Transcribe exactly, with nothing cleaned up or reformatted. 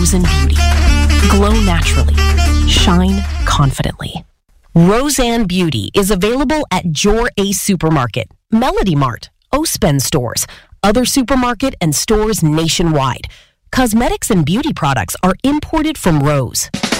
Roseanne Beauty. Glow naturally. Shine confidently. Roseanne Beauty is available at your Ace Supermarket, Melody Mart, Ospen stores, other supermarket and stores nationwide. Cosmetics and beauty products are imported from Rose.